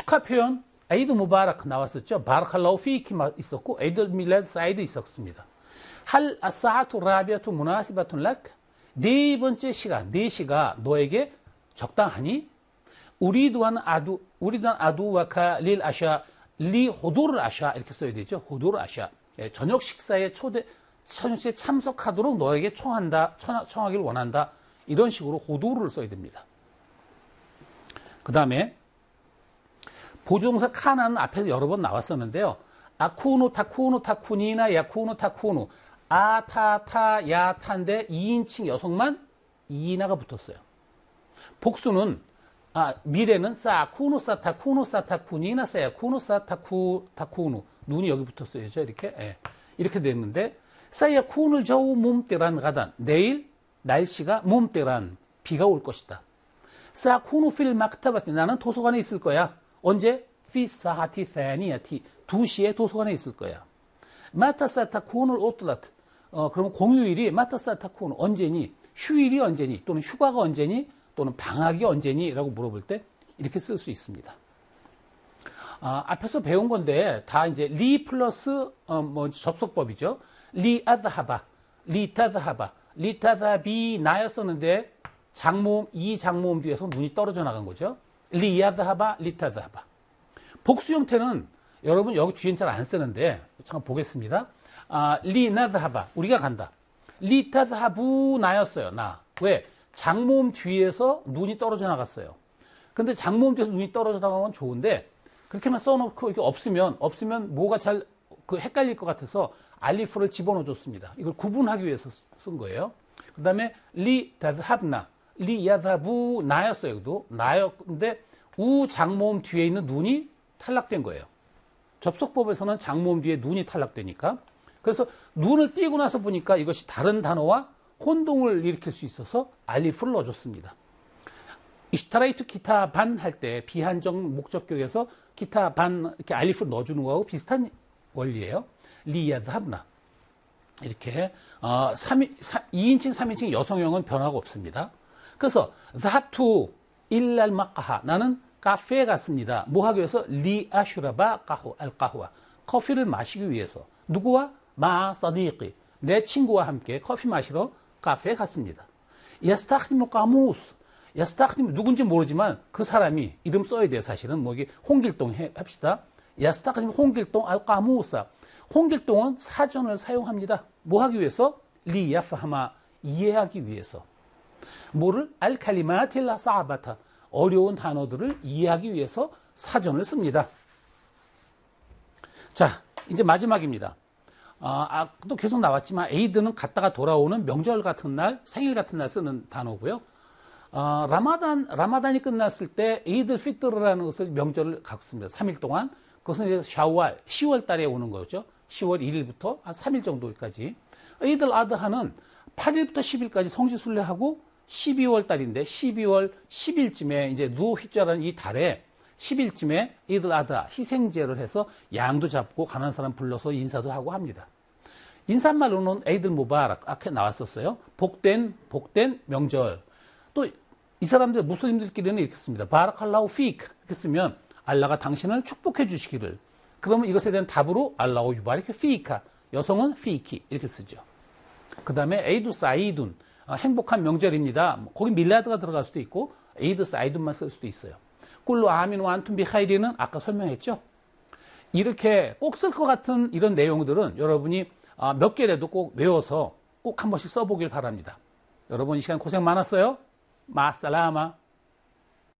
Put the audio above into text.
축하 표현 에이드 무바라크 나왔었죠. 바라칼라우 피키 있었고 에이드 밀라드 사이드 있었습니다. 할 아사아투 라비아투 무나시바툰 락 네 번째 시간 4시가 너에게 적당하니? 우리도한 아두와카 릴 아샤 리 호도르 아샤 이렇게 써야 되죠. 호도르 아샤. 저녁 식사에 저녁 식사에 참석하도록 너에게 청하기를 원한다. 이런 식으로 호도르를 써야 됩니다. 그 다음에 보조동사 카나는 앞에서 여러 번 나왔었는데요. 아쿠누 타쿠누 타쿠니나 야쿠누 타쿠누 아타타 야타인데 2인칭 여성만 이나가 붙었어요. 복수는 미래는 사쿠누 사타쿠누 사타쿠니나 사야쿠누 사타쿠누 눈이 여기 붙었어요. 이렇게 이렇게 됐는데 사야쿠누 저우 몸때란 가단 내일 날씨가 몸때란 비가 올 것이다. 사쿠누 필 막타바티 나는 도서관에 있을 거야. 언제? 피 사하티 사니아티 2시에 도서관에 있을 거야. 마타사타쿠누 오틀라트 그러면 공휴일이 마타사타쿠누 언제니? 휴일이 언제니? 또는 휴가가 언제니? 또는 방학이 언제니? 라고 물어볼 때 이렇게 쓸 수 있습니다. 앞에서 배운 건데 다 이제 리 플러스 접속법이죠. 리 아드하바, 리 타드하바, 리 타드하비 나였었는데 이 장모음 뒤에서 눈이 떨어져 나간 거죠. 리 아드하바, 리 타드하바. 복수 형태는 여러분 여기 뒤엔 잘 안 쓰는데 잠깐 보겠습니다. 리 나드하바 우리가 간다. 리 타드하부 나였어요. 나. 왜? 장모음 뒤에서 눈이 떨어져 나갔어요. 근데 장모음 뒤에서 눈이 떨어져 나간 건 좋은데 그렇게만 써놓고 이게 없으면 뭐가 잘 헷갈릴 것 같아서 알리프를 집어넣어줬습니다. 이걸 구분하기 위해서 쓴 거예요. 그 다음에 리 타드하브나 리 야다부 나였어요. 여기도 나였는데 우 장모음 뒤에 있는 눈이 탈락된 거예요. 접속법에서는 장모음 뒤에 눈이 탈락되니까. 그래서 눈을 띄고 나서 보니까 이것이 다른 단어와 혼동을 일으킬 수 있어서 알리프를 넣어줬습니다. 이슈타라이트 기타 반 할 때 비한정 목적격에서 기타 반 이렇게 알리프를 넣어주는 거하고 비슷한 원리예요. 리야드 합나 이렇게 2인칭 3인칭 여성형은 변화가 없습니다. 그래서 zahabtu 일랄 마카하 나는 카페에 갔습니다. 뭐 하기 위해서? 리 아슈라바 알카후와 커피를 마시기 위해서. 누구와? 마 사디qi 내 친구와 함께 커피 마시러 카페에 갔습니다. 야스타흐디무 까무스 야스타흐디무 누군지 모르지만 그 사람이 이름 써야 돼. 사실은 뭐 이게 홍길동 합시다. 야스타흐디무 홍길동 알까무사 홍길동은 사전을 사용합니다. 뭐 하기 위해서? 리 야파하마 이해하기 위해서. 뭐를? 알칼리마틸라 사바타 어려운 단어들을 이해하기 위해서 사전을 씁니다. 자, 이제 마지막입니다. 또 계속 나왔지만 에이드는 갔다가 돌아오는 명절 같은 날, 생일 같은 날 쓰는 단어고요. 라마단이 끝났을 때 에이드 피트르라는 것을 명절을 갖습니다. 3일 동안. 그것은 이제 샤왈, 10월 달에 오는 거죠. 10월 1일부터 한 3일 정도까지. 에이드 아드하는 8일부터 10일까지 성지순례하고 12월 달인데 12월 10일쯤에 이제 누휘자라는 이 달에 10일쯤에 이들 아다 희생제를 해서 양도 잡고 가난한 사람 불러서 인사도 하고 합니다. 인사말로는 에이들 무바락 아까 나왔었어요. 복된 명절. 또 이 사람들 무슬림들끼리는 이렇게 씁니다. 바라칼라우 피크 이렇게 쓰면 알라가 당신을 축복해 주시기를. 그러면 이것에 대한 답으로 알라우 유바리크 피카 여성은 피키 이렇게 쓰죠. 그 다음에 에이두 사이둔 행복한 명절입니다. 거기 밀라드가 들어갈 수도 있고 에이드 사이둔만 쓸 수도 있어요. 꿀로 아민 완툰 비하이리는 아까 설명했죠. 이렇게 꼭 쓸 것 같은 이런 내용들은 여러분이 몇 개라도 꼭 외워서 꼭 한 번씩 써보길 바랍니다. 여러분 이 시간 고생 많았어요. 마살라마.